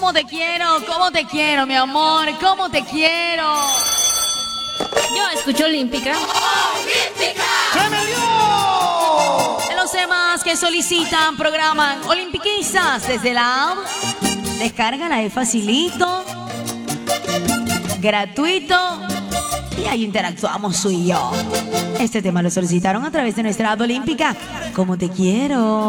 cómo te quiero, mi amor, cómo te quiero. Yo escucho Olímpica. ¡Olímpica! ¡Se me dio! De los temas que solicitan, programan Olimpiquistas desde la app. Descárgala, es facilito, gratuito. Y ahí interactuamos tú y yo. Este tema lo solicitaron a través de nuestra app Olímpica. ¿Cómo te quiero?